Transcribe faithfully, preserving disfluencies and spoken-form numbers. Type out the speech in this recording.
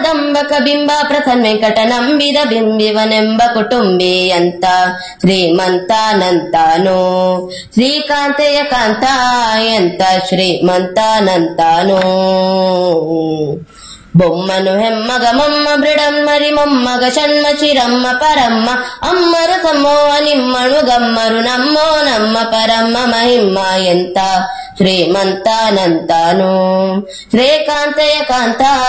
ಕಂಬಕ ಬಿಂಬ ಪ್ರಥಮ ವೆಂಕಟ ನಂಬಿದ ಬಿಂಬಿವನೆಂಬ ಕುಟುಂಬಿ ಅಂತ ಶ್ರೀಮಂತಾನಂತಾನು ಶ್ರೀಕಾಂತೆಯ ಕಾಂತ ಎಂತ ಶ್ರೀಮಂತಾನಂತಾನು బొమ్మను హెమ్మగ మమ్మ బ్రిడమ్మరి మొమ్మగ షణ్మ చిరమ్మ పరమ్మ అమ్మరు తమ్మో అనిమ్మను గమ్మరు నమ్మో నమ్మ పరమ్మ మహిమ్మ ఎంత శ్రీమంతానంతాను శ్రీకాంతయ కాంత